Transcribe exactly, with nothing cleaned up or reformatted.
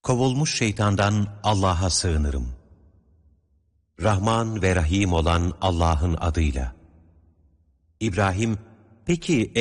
Kovulmuş şeytandan Allah'a sığınırım. Rahman ve Rahim olan Allah'ın adıyla. İbrahim, peki